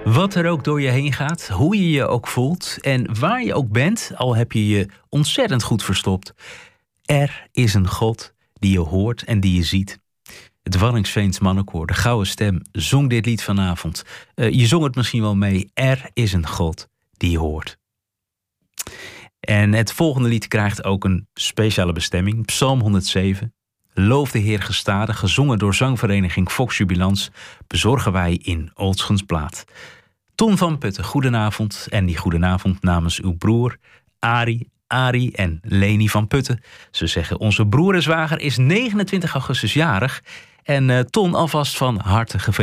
Wat er ook door je heen gaat, hoe je je ook voelt en waar je ook bent, al heb je je ontzettend goed verstopt. Er is een God die je hoort en die je ziet. Het Waddinxveens mannenkoor, de Gouden Stem, zong dit lied vanavond. Je zong het misschien wel mee. Er is een God die je hoort. En het volgende lied krijgt ook een speciale bestemming. Psalm 107. Loof de Heer gestadig, gezongen door zangvereniging Vox Jubilans, bezorgen wij in Oldschensplaat. Ton van Putten, goedenavond. En die goedenavond namens uw broer Arie en Leni van Putten. Ze zeggen, onze broer en zwager is 29 augustus jarig. En Ton, alvast van harte gefeliciteerd.